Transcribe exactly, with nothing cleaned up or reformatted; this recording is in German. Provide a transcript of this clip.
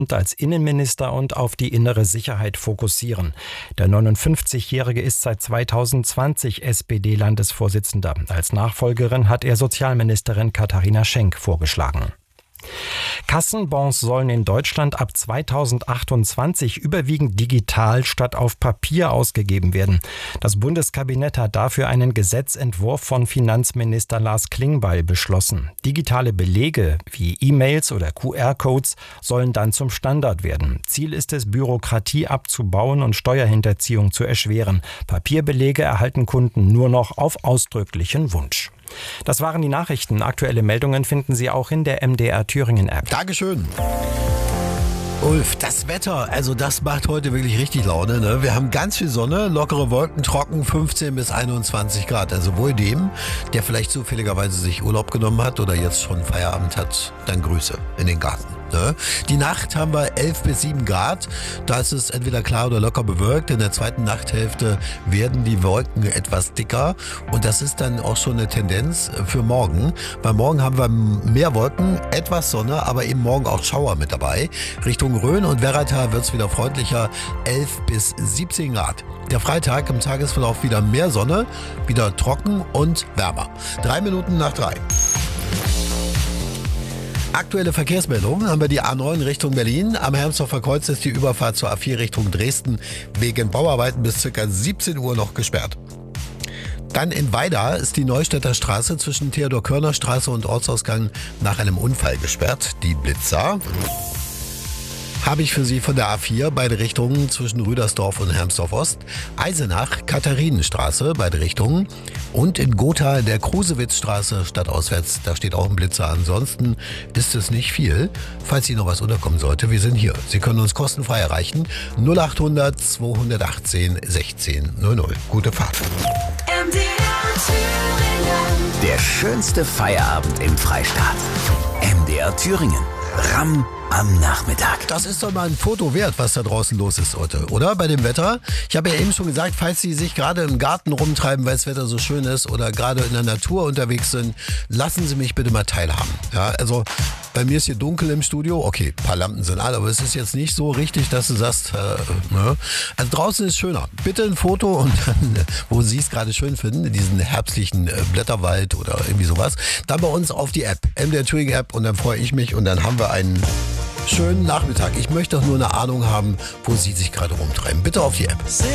als Innenminister und auf die innere Sicherheit fokussieren. Der neunundfünfzigjährige ist seit zweitausendzwanzig S P D-Landesvorsitzender. Als Nachfolgerin hat er Sozialministerin Katharina Schenk vorgeschlagen. Kassenbons sollen in Deutschland ab zweitausendachtundzwanzig überwiegend digital statt auf Papier ausgegeben werden. Das Bundeskabinett hat dafür einen Gesetzentwurf von Finanzminister Lars Klingbeil beschlossen. Digitale Belege wie E-Mails oder Q R-Codes sollen dann zum Standard werden. Ziel ist es, Bürokratie abzubauen und Steuerhinterziehung zu erschweren. Papierbelege erhalten Kunden nur noch auf ausdrücklichen Wunsch. Das waren die Nachrichten. Aktuelle Meldungen finden Sie auch in der M D R Thüringen App. Dankeschön. Ulf, das Wetter, also das macht heute wirklich richtig Laune. Ne? Wir haben ganz viel Sonne, lockere Wolken, trocken, fünfzehn bis einundzwanzig Grad. Also wohl dem, der vielleicht zufälligerweise sich Urlaub genommen hat oder jetzt schon Feierabend hat, dann Grüße in den Garten. Ne? Die Nacht haben wir elf bis sieben Grad. Da ist es entweder klar oder locker bewölkt. In der zweiten Nachthälfte werden die Wolken etwas dicker. Und das ist dann auch schon eine Tendenz für morgen. Bei morgen haben wir mehr Wolken, etwas Sonne, aber eben morgen auch Schauer mit dabei. Richtung Rhön und Werratal wird es wieder freundlicher, elf bis siebzehn Grad. Der Freitag im Tagesverlauf wieder mehr Sonne, wieder trocken und wärmer. Drei Minuten nach drei. Aktuelle Verkehrsmeldungen haben wir die A neun Richtung Berlin. Am Hermsdorfer Kreuz ist die Überfahrt zur A vier Richtung Dresden wegen Bauarbeiten bis ca. siebzehn Uhr noch gesperrt. Dann in Weida ist die Neustädter Straße zwischen Theodor-Körner-Straße und Ortsausgang nach einem Unfall gesperrt. Die Blitzer habe ich für Sie von der A vier, beide Richtungen zwischen Rüdersdorf und Hermsdorf-Ost, Eisenach, Katharinenstraße, beide Richtungen und in Gotha der Krusewitzstraße stadtauswärts, da steht auch ein Blitzer. Ansonsten ist es nicht viel. Falls Ihnen noch was unterkommen sollte, wir sind hier. Sie können uns kostenfrei erreichen. null achthundert zweihundertachtzehn sechzehn null null. Gute Fahrt. Der schönste Feierabend im Freistaat. M D R Thüringen. Ramm am Nachmittag. Das ist doch mal ein Foto wert, was da draußen los ist heute, oder? Bei dem Wetter. Ich habe ja eben schon gesagt, falls Sie sich gerade im Garten rumtreiben, weil das Wetter so schön ist oder gerade in der Natur unterwegs sind, lassen Sie mich bitte mal teilhaben. Ja, also bei mir ist hier dunkel im Studio. Okay, ein paar Lampen sind an, aber es ist jetzt nicht so richtig, dass du sagst, äh, ne? Also draußen ist schöner. Bitte ein Foto und dann, wo Sie es gerade schön finden, diesen herbstlichen äh, Blätterwald oder irgendwie sowas, dann bei uns auf die App, M D R Thüringen App, und dann freue ich mich und dann haben wir einen schönen Nachmittag. Ich möchte doch nur eine Ahnung haben, wo Sie sich gerade rumtreiben. Bitte auf die App.